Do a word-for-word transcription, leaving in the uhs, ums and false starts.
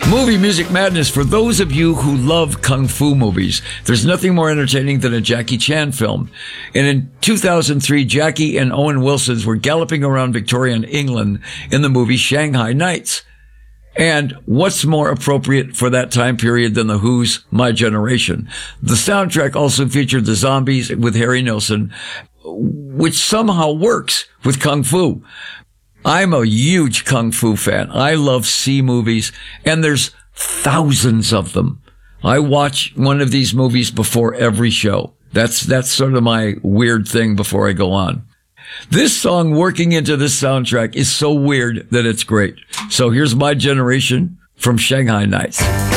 Movie Music Madness for those of you who love kung fu movies. There's nothing more entertaining than a Jackie Chan film. And in two thousand three, Jackie and Owen Wilson were galloping around Victorian England in the movie Shanghai Nights. And what's more appropriate for that time period than The Who's My Generation? The soundtrack also featured The Zombies with Harry Nilsson, which somehow works with kung fu. I'm a huge kung fu fan. I love C movies, and there's thousands of them. I watch one of these movies before every show. That's, that's sort of my weird thing before I go on. This song working into this soundtrack is so weird that it's great. So here's My Generation from Shanghai Nights.